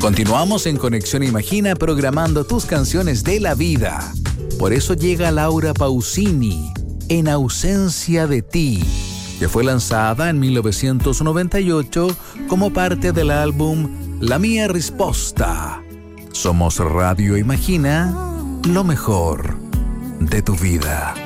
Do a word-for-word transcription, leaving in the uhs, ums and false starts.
Continuamos en Conexión Imagina programando tus canciones de la vida. Por eso llega Laura Pausini, En ausencia de ti, que fue lanzada en mil novecientos noventa y ocho como parte del álbum La Mia Risposta. Somos Radio Imagina, lo mejor de tu vida.